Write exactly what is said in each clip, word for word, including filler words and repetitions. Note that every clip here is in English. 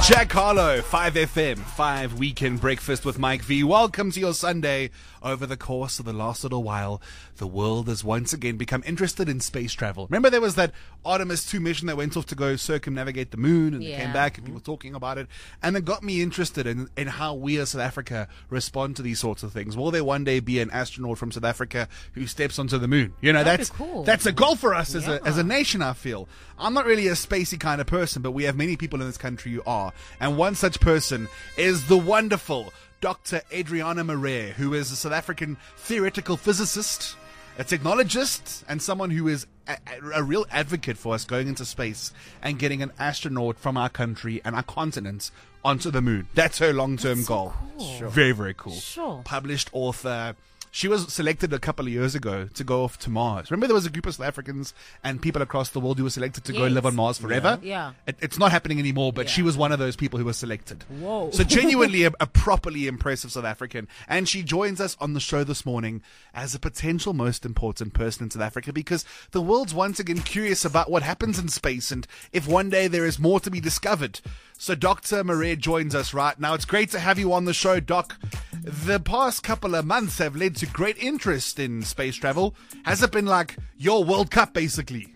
Jack Harlow, five F M, five Weekend Breakfast with Mike V. Welcome to your Sunday. Over the course of the last little while, the world has once again become interested in space travel. Remember there was that Artemis two mission that went off to go circumnavigate the moon, and Yeah. it came back and people were talking about it. And it got me interested in, in how we as South Africa respond to these sorts of things. Will there one day be an astronaut from South Africa who steps onto the moon? You know, That'd that's be cool. that's a goal for us as a Yeah. as a nation, I feel. I'm not really a spacey kind of person, but we have many people in this country who are. And one such person is the wonderful Doctor Adriana Maree, who is a South African theoretical physicist, a technologist, and someone who is a, a real advocate for us going into space and getting an astronaut from our country and our continent onto the moon. That's her long-term That's so goal. cool. Sure. Very, very cool. Sure. Published author. She was selected a couple of years ago to go off to Mars. Remember there was a group of South Africans and people across the world who were selected to go Yes. live on Mars forever? Yeah. It, it's not happening anymore, but Yeah. she was one of those people who was selected. Whoa. So genuinely a, a properly impressive South African. And she joins us on the show this morning as a potential most important person in South Africa because the world's once again curious about what happens in space and if one day there is more to be discovered. So Doctor Maree joins us right now. It's great to have you on the show, Doc. The past couple of months have led to great interest in space travel. Has it been like your World Cup, basically?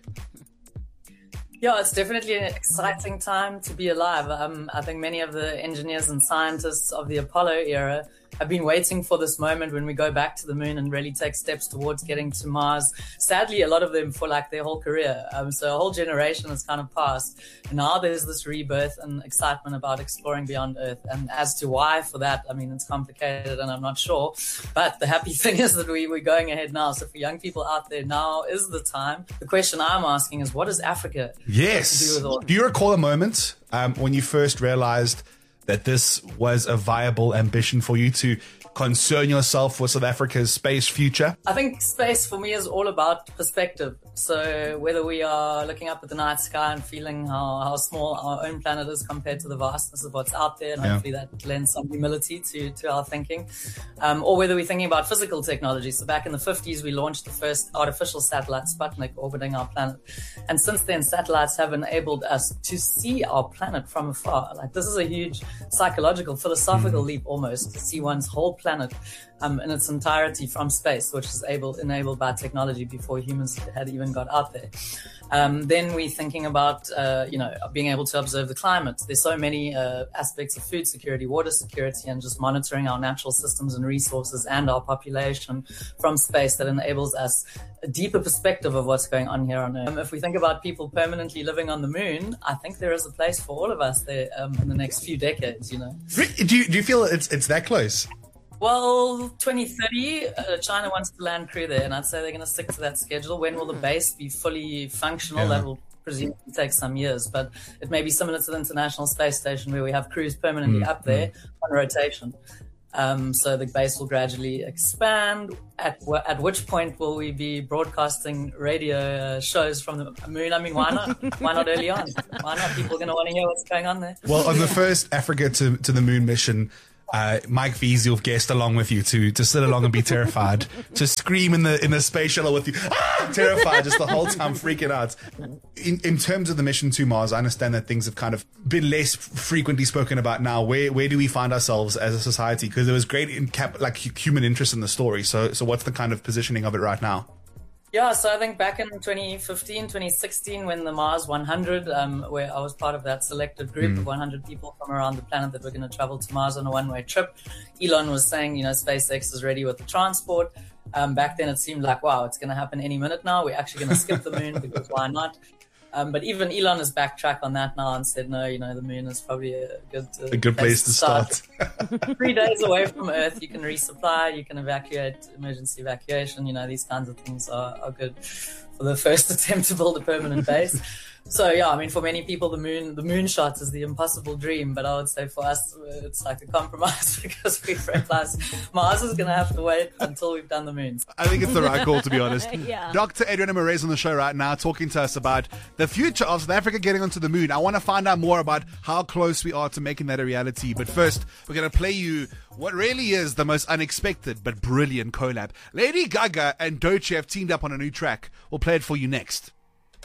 Yeah, it's definitely an exciting time to be alive. Um, I think many of the engineers and scientists of the Apollo era have been waiting for this moment when we go back to the moon and really take steps towards getting to Mars. Sadly, a lot of them for like their whole career. Um, so a whole generation has kind of passed. And now there's this rebirth and excitement about exploring beyond Earth. And as to why for that, I mean, it's complicated and I'm not sure. But the happy thing is that we, we're going ahead now. So for young people out there, now is the time. The question I'm asking is, what is Africa? Yes. to do with all- Do you recall a moment um, when you first realized that this was a viable ambition for you to concern yourself with South Africa's space future? I think space for me is all about perspective. So whether we are looking up at the night sky and feeling how, how small our own planet is compared to the vastness of what's out there, and Yeah. hopefully that lends some humility to, to our thinking, um, or whether we're thinking about physical technology. So back in the fifties, we launched the first artificial satellite, Sputnik, orbiting our planet. And since then, satellites have enabled us to see our planet from afar. Like this is a huge psychological, philosophical leap almost, to see one's whole planet um, in its entirety from space, which is able enabled by technology before humans had even got out there. Um, then we're thinking about, uh, you know, being able to observe the climate. There's so many uh, aspects of food security, water security, and just monitoring our natural systems and resources and our population from space that enables us a deeper perspective of what's going on here on Earth. Um, if we think about people permanently living on the moon, I think there is a place for all of us there um, in the next few decades, you know. Do you, do you feel it's it's that close? Well, twenty thirty, uh, China wants to land crew there, and I'd say they're going to stick to that schedule. When will the base be fully functional? Yeah. That will presumably take some years, but it may be similar to the International Space Station where we have crews permanently Mm, up there on rotation. Um, so the base will gradually expand, at w- at which point will we be broadcasting radio uh, shows from the moon? I mean, why not? Why not early on? Why not? People are going to want to hear what's going on there. Well, on the first Africa to, to the moon mission, uh, Mike V's your guest along with you to to sit along and be terrified, to scream in the in the space shuttle with you, ah! Terrified just the whole time, freaking out. In in terms of the mission to Mars, I understand that things have kind of been less frequently spoken about now. Where where do we find ourselves as a society? Because there was great in cap, like human interest in the story. So so what's the kind of positioning of it right now? Yeah, so I think back in twenty fifteen, twenty sixteen, when the Mars one hundred, um, where I was part of that selected group Mm. of one hundred people from around the planet that were going to travel to Mars on a one-way trip, Elon was saying, you know, SpaceX is ready with the transport. Um, back then it seemed like, wow, it's going to happen any minute now. We're actually going to skip the moon because why not? Um, but even Elon has backtracked on that now and said, no, you know, the moon is probably a good, uh, A good place to start. Three days away from Earth, you can resupply, you can evacuate, emergency evacuation. You know, these kinds of things are, are good for the first attempt to build a permanent base. So yeah, I mean, for many people, the moon, the moonshot is the impossible dream. But I would say for us, it's like a compromise because we realize Mars is going to have to wait until we've done the moon. I think it's the right call, to be honest. Yeah. Doctor Adriana Maree is on the show right now talking to us about the future of South Africa getting onto the moon. I want to find out more about how close we are to making that a reality. But first, we're going to play you what really is the most unexpected but brilliant collab. Lady Gaga and Doechii have teamed up on a new track. We'll play it for you next.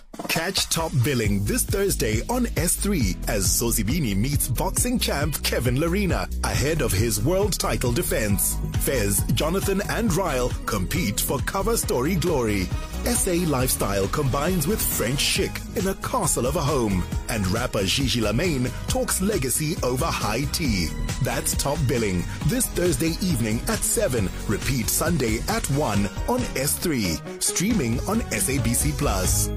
Catch Top Billing this Thursday on S three as Zozibini meets boxing champ Kevin Larina ahead of his world title defense. Fez, Jonathan and Ryle compete for cover story glory. S A lifestyle combines with French chic in a castle of a home. And rapper Gigi Lamaine talks legacy over high tea. That's Top Billing this Thursday evening at seven. Repeat Sunday at one on S three. Streaming on S A B C Plus.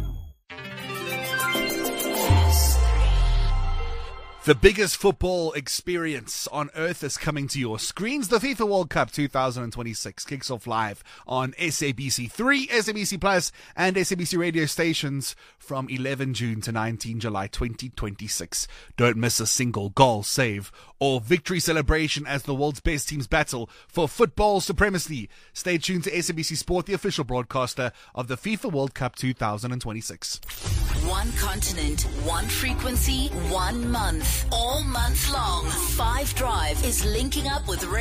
The biggest football experience on earth is coming to your screens. The FIFA World Cup twenty twenty-six kicks off live on S A B C three, S A B C Plus, and S A B C radio stations from eleven June to nineteen July twenty twenty-six. Don't miss a single goal, save, or victory celebration as the world's best teams battle for football supremacy. Stay tuned to S A B C Sport, the official broadcaster of the FIFA World Cup twenty twenty-six. One continent, one frequency, one month. All month long, Five Drive is linking up with